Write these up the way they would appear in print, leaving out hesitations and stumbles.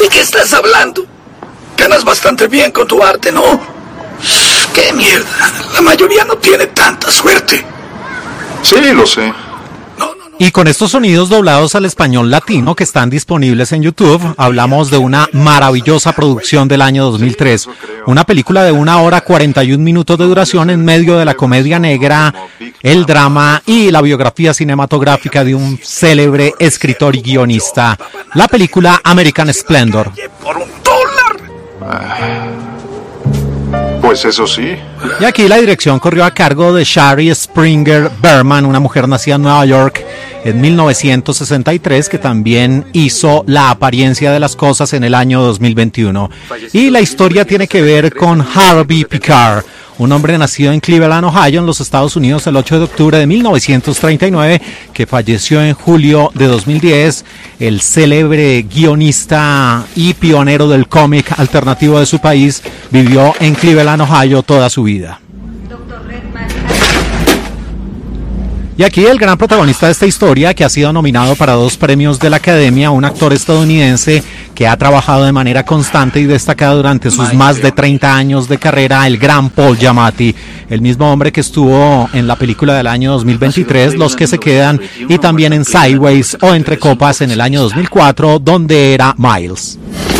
¿De qué estás hablando? Ganas bastante bien con tu arte, ¿no? ¡Qué mierda! La mayoría no tiene tanta suerte. Sí, lo sé. Y con estos sonidos doblados al español latino que están disponibles en YouTube, hablamos de una maravillosa producción del año 2003. Una película de 1 hora 41 minutos de duración en medio de la comedia negra, el drama y la biografía cinematográfica de un célebre escritor y guionista. La película American Splendor. ¡Por $1! Pues eso sí. Y aquí la dirección corrió a cargo de Shari Springer Berman, una mujer nacida en Nueva York en 1963, que también hizo La apariencia de las cosas en el año 2021. Y la historia tiene que ver con Harvey Pekar, un hombre nacido en Cleveland, Ohio, en los Estados Unidos, el 8 de octubre de 1939, que falleció en julio de 2010, el célebre guionista y pionero del cómic alternativo de su país, vivió en Cleveland, Ohio, toda su vida. Y aquí el gran protagonista de esta historia, que ha sido nominado para 2 premios de la Academia, un actor estadounidense que ha trabajado de manera constante y destacada durante sus más de 30 años de carrera, el gran Paul Giamatti, el mismo hombre que estuvo en la película del año 2023, Los que se quedan, y también en Sideways o Entre copas en el año 2004, donde era Miles.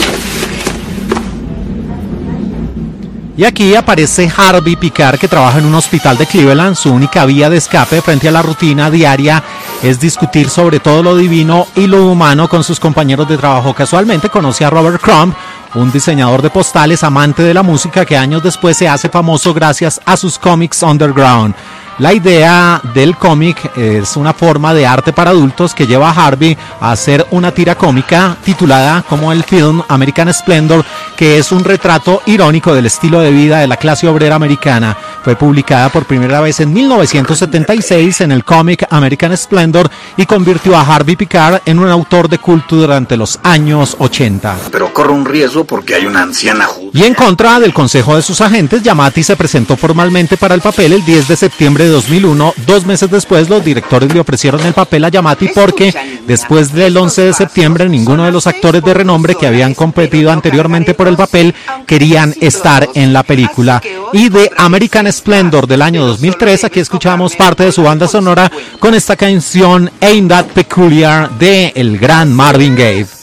Y aquí aparece Harvey Pekar, que trabaja en un hospital de Cleveland. Su única vía de escape frente a la rutina diaria es discutir sobre todo lo divino y lo humano con sus compañeros de trabajo. Casualmente conoce a Robert Crumb, un diseñador de postales amante de la música que años después se hace famoso gracias a sus cómics underground. La idea del cómic es una forma de arte para adultos que lleva a Harvey a hacer una tira cómica titulada como el film American Splendor, que es un retrato irónico del estilo de vida de la clase obrera americana. Fue publicada por primera vez en 1976 en el cómic American Splendor y convirtió a Harvey Pekar en un autor de culto durante los años 80. Pero corre un riesgo porque hay una anciana judía. Y en contra del consejo de sus agentes, Giamatti se presentó formalmente para el papel el 10 de septiembre de 2001. 2 meses después, los directores le ofrecieron el papel a Giamatti porque después del 11 de septiembre ninguno de los actores de renombre que habían competido anteriormente por el papel querían estar en la película. Y de American Splendor del año 2003, aquí escuchamos parte de su banda sonora con esta canción Ain't That Peculiar de el gran Marvin Gaye.